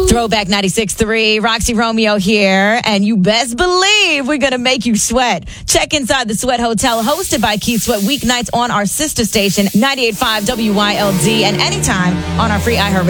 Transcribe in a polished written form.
Throwback 96.3, Roxy Romeo here, and you best believe we're going to make you sweat. Check inside the Sweat Hotel, hosted by Keith Sweat, weeknights on our sister station, 98.5 WYLD, and anytime on our free iHeartRadio